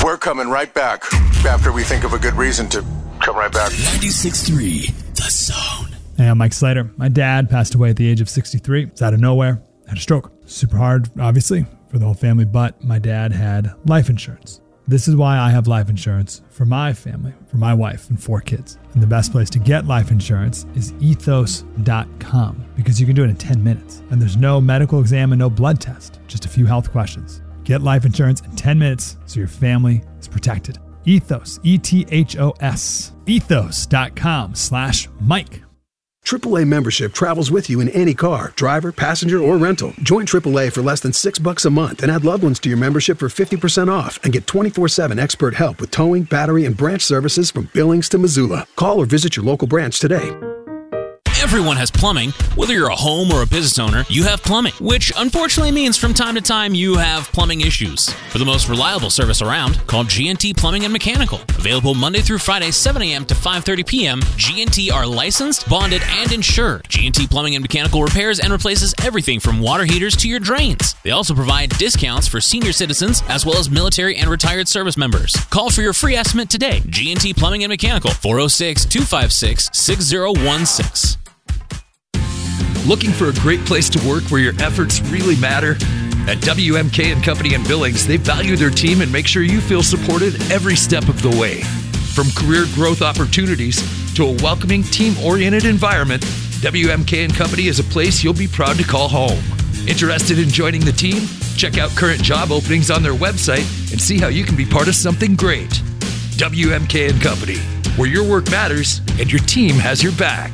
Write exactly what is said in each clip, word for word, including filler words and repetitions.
We're coming right back after we think of a good reason to come right back. ninety-six point three, The Zone. Hey, I'm Mike Slater. My dad passed away at the age of sixty-three. It's out of nowhere. Had a stroke. Super hard, obviously, for the whole family, but my dad had life insurance. This is why I have life insurance for my family, for my wife and four kids. And the best place to get life insurance is ethos dot com because you can do it in ten minutes. And there's no medical exam and no blood test, just a few health questions. Get life insurance in ten minutes so your family is protected. Ethos, E T H O S, ethos dot com slash Mike. triple A membership travels with you in any car, driver, passenger, or rental. Join triple A for less than six bucks a month and add loved ones to your membership for fifty percent off and get twenty-four seven expert help with towing, battery, and branch services from Billings to Missoula. Call or visit your local branch today. Everyone has plumbing. Whether you're a home or a business owner, you have plumbing, which unfortunately means from time to time you have plumbing issues. For the most reliable service around, call G and T Plumbing and Mechanical. Available Monday through Friday, seven a.m. to five thirty p.m., G and T are licensed, bonded, and insured. G and T Plumbing and Mechanical repairs and replaces everything from water heaters to your drains. They also provide discounts for senior citizens as well as military and retired service members. Call for your free estimate today. G and T Plumbing and Mechanical, four oh six, two five six, six oh one six. Looking for a great place to work where your efforts really matter? At W M K and Company in Billings, they value their team and make sure you feel supported every step of the way. From career growth opportunities to a welcoming, team-oriented environment, W M K and Company is a place you'll be proud to call home. Interested in joining the team? Check out current job openings on their website and see how you can be part of something great. W M K and Company, where your work matters and your team has your back.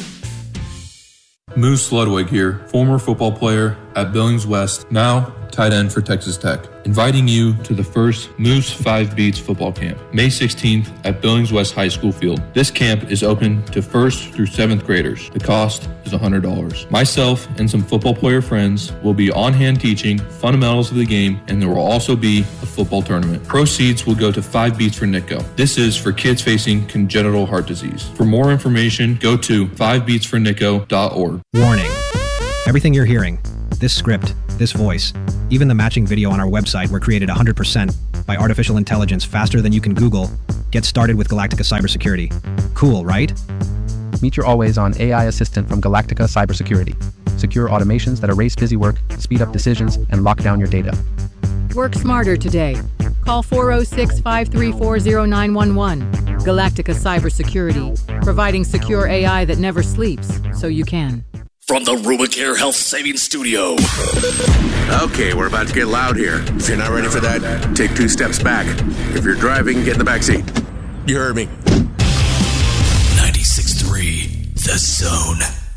Moose Ludwig here, former football player at Billings West, now tight end for Texas Tech, inviting you to the first Moose five Beats football camp, May sixteenth at Billings West High School Field. This camp is open to first through seventh graders. The cost is one hundred dollars. Myself and some football player friends will be on hand teaching fundamentals of the game, and there will also be a football tournament. Proceeds will go to five Beats for Nitco. This is for kids facing congenital heart disease. For more information, go to five beats for nitco dot org. Warning. Everything you're hearing, this script, this voice, even the matching video on our website were created one hundred percent by artificial intelligence faster than you can Google. Get started with Galactica Cybersecurity. Cool, right? Meet your always-on A I assistant from Galactica Cybersecurity. Secure automations that erase busy work, speed up decisions, and lock down your data. Work smarter today. Call four oh six, five three four, oh nine one one. Galactica Cybersecurity, providing secure A I that never sleeps, so you can. From the Rubicare Health Savings Studio. Okay, we're about to get loud here. If you're not ready for that, take two steps back. If you're driving, get in the back seat. You heard me. ninety-six point three, The Zone.